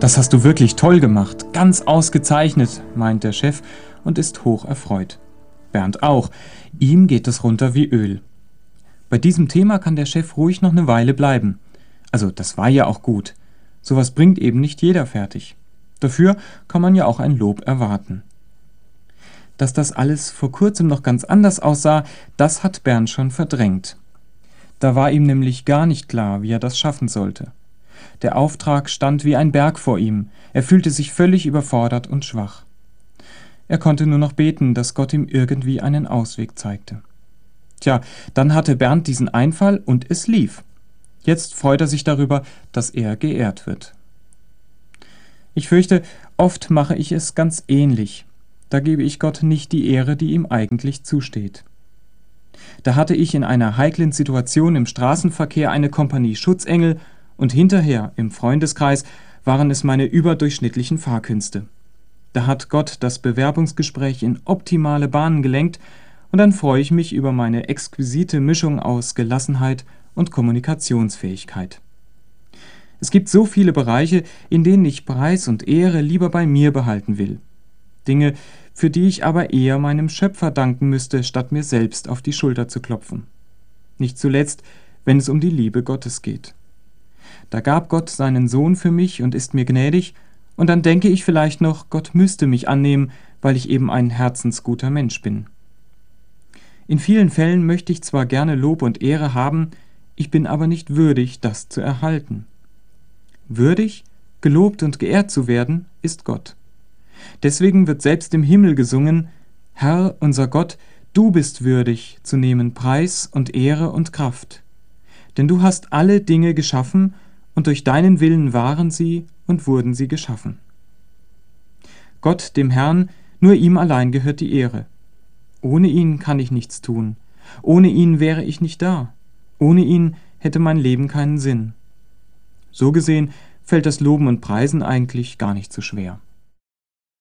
Das hast du wirklich toll gemacht, ganz ausgezeichnet, meint der Chef und ist hoch erfreut. Bernd auch, ihm geht es runter wie Öl. Bei diesem Thema kann der Chef ruhig noch eine Weile bleiben. Also das war ja auch gut. Sowas bringt eben nicht jeder fertig. Dafür kann man ja auch ein Lob erwarten. Dass das alles vor kurzem noch ganz anders aussah, das hat Bernd schon verdrängt. Da war ihm nämlich gar nicht klar, wie er das schaffen sollte. Der Auftrag stand wie ein Berg vor ihm. Er fühlte sich völlig überfordert und schwach. Er konnte nur noch beten, dass Gott ihm irgendwie einen Ausweg zeigte. Tja, dann hatte Bernd diesen Einfall und es lief. Jetzt freut er sich darüber, dass er geehrt wird. Ich fürchte, oft mache ich es ganz ähnlich. Da gebe ich Gott nicht die Ehre, die ihm eigentlich zusteht. Da hatte ich in einer heiklen Situation im Straßenverkehr eine Kompanie Schutzengel und hinterher im Freundeskreis waren es meine überdurchschnittlichen Fahrkünste. Da hat Gott das Bewerbungsgespräch in optimale Bahnen gelenkt und dann freue ich mich über meine exquisite Mischung aus Gelassenheit und Kommunikationsfähigkeit. Es gibt so viele Bereiche, in denen ich Preis und Ehre lieber bei mir behalten will. Dinge, für die ich aber eher meinem Schöpfer danken müsste, statt mir selbst auf die Schulter zu klopfen. Nicht zuletzt, wenn es um die Liebe Gottes geht. Da gab Gott seinen Sohn für mich und ist mir gnädig, und dann denke ich vielleicht noch, Gott müsste mich annehmen, weil ich eben ein herzensguter Mensch bin. In vielen Fällen möchte ich zwar gerne Lob und Ehre haben, ich bin aber nicht würdig, das zu erhalten. Würdig, gelobt und geehrt zu werden, ist Gott. Deswegen wird selbst im Himmel gesungen: Herr, unser Gott, du bist würdig, zu nehmen Preis und Ehre und Kraft. Denn du hast alle Dinge geschaffen, und durch deinen Willen waren sie und wurden sie geschaffen. Gott, dem Herrn, nur ihm allein gehört die Ehre. Ohne ihn kann ich nichts tun. Ohne ihn wäre ich nicht da. Ohne ihn hätte mein Leben keinen Sinn. So gesehen fällt das Loben und Preisen eigentlich gar nicht so schwer.